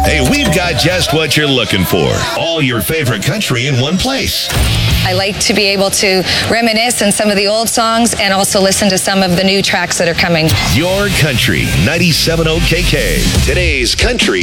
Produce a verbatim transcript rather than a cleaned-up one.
Hey, we've got just what you're looking for. All your favorite country in one place. I like to be able to reminisce on some of the old songs and also listen to some of the new tracks that are coming. Your country, ninety-seven point oh K K. Today's country